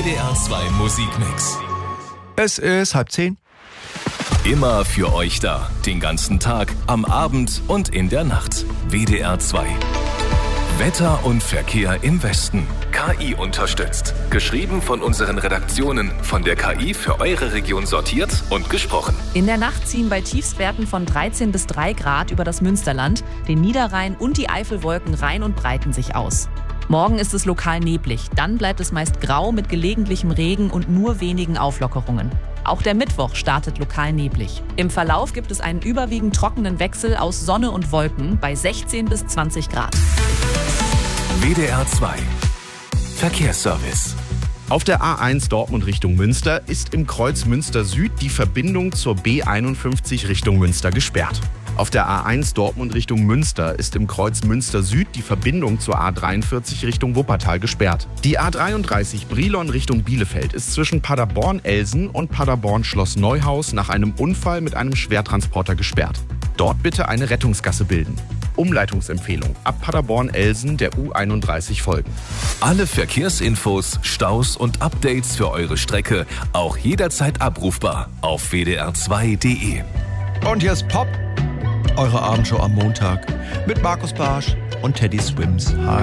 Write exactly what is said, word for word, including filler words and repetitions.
D R zwei Musikmix. Es ist halb zehn. Immer für euch da. Den ganzen Tag, am Abend und in der Nacht. W D R zwei. Wetter und Verkehr im Westen. K I unterstützt. Geschrieben von unseren Redaktionen. Von der K I für eure Region sortiert und gesprochen. In der Nacht ziehen bei Tiefstwerten von dreizehn bis drei Grad über das Münsterland, den Niederrhein und die Eifelwolken rein und breiten sich aus. Morgen ist es lokal neblig. Dann bleibt es meist grau mit gelegentlichem Regen und nur wenigen Auflockerungen. Auch der Mittwoch startet lokal neblig. Im Verlauf gibt es einen überwiegend trockenen Wechsel aus Sonne und Wolken bei sechzehn bis zwanzig Grad. W D R zwei. Verkehrsservice. Auf der A eins Dortmund Richtung Münster ist im Kreuz Münster Süd die Verbindung zur B einundfünfzig Richtung Münster gesperrt. Auf der A eins Dortmund Richtung Münster ist im Kreuz Münster Süd die Verbindung zur A dreiundvierzig Richtung Wuppertal gesperrt. Die A dreiunddreißig Brilon Richtung Bielefeld ist zwischen Paderborn-Elsen und Paderborn-Schloss Neuhaus nach einem Unfall mit einem Schwertransporter gesperrt. Dort bitte eine Rettungsgasse bilden. Umleitungsempfehlung: ab Paderborn-Elsen der U einunddreißig folgen. Alle Verkehrsinfos, Staus und Updates für eure Strecke auch jederzeit abrufbar auf w d r zwei punkt d e. Und hier ist Pop, eure Abendshow am Montag mit Markus Barsch und Teddy Swims. Hi.